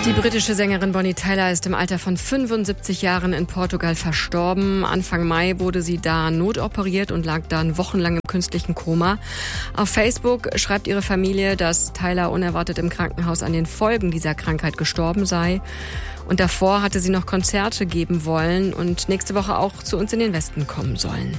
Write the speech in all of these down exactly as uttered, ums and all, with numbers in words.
Die britische Sängerin Bonnie Tyler ist im Alter von fünfundsiebzig Jahren in Portugal verstorben. Anfang Mai wurde sie da notoperiert und lag dann wochenlang im künstlichen Koma. Auf Facebook schreibt ihre Familie, dass Tyler unerwartet im Krankenhaus an den Folgen dieser Krankheit gestorben sei. Und davor hatte sie noch Konzerte geben wollen und nächste Woche auch zu uns in den Westen kommen sollen.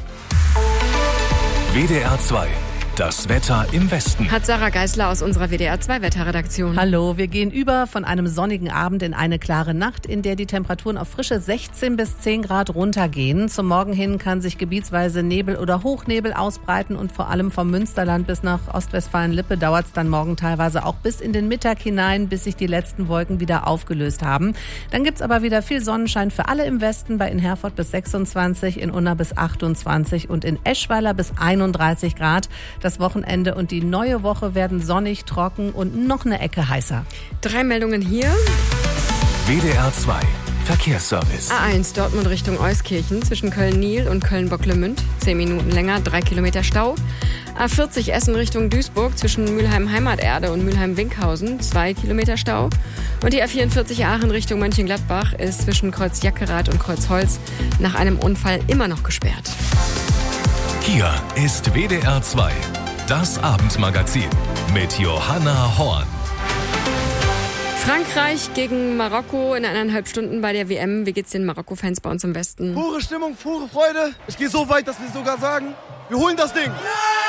W D R zwei. Das Wetter im Westen. Hat Sarah Geisler aus unserer W D R zwei Wetterredaktion. Hallo, wir gehen über von einem sonnigen Abend in eine klare Nacht, in der die Temperaturen auf frische sechzehn bis zehn Grad runtergehen. Zum Morgen hin kann sich gebietsweise Nebel oder Hochnebel ausbreiten und vor allem vom Münsterland bis nach Ostwestfalen-Lippe dauert es dann morgen teilweise auch bis in den Mittag hinein, bis sich die letzten Wolken wieder aufgelöst haben. Dann gibt's aber wieder viel Sonnenschein für alle im Westen, bei in Herford bis sechsundzwanzig, in Unna bis achtundzwanzig und in Eschweiler bis einunddreißig Grad. Das Wochenende und die neue Woche werden sonnig, trocken und noch eine Ecke heißer. Drei Meldungen hier. W D R zwei. Verkehrsservice. A eins Dortmund Richtung Euskirchen zwischen Köln-Niel und Köln-Bocklemünd. Zehn Minuten länger, drei Kilometer Stau. A vierzig Essen Richtung Duisburg zwischen Mülheim-Heimaterde und Mülheim-Winkhausen. Zwei Kilometer Stau. Und die A vierundvierzig Aachen Richtung Mönchengladbach ist zwischen Kreuz Jackerath und Kreuzholz nach einem Unfall immer noch gesperrt. Hier ist W D R zwei. Das Abendmagazin mit Johanna Horn. Frankreich gegen Marokko in eineinhalb Stunden bei der W M. Wie geht's den Marokko-Fans bei uns im Westen? Pure Stimmung, pure Freude. Ich gehe so weit, dass wir sogar sagen, wir holen das Ding.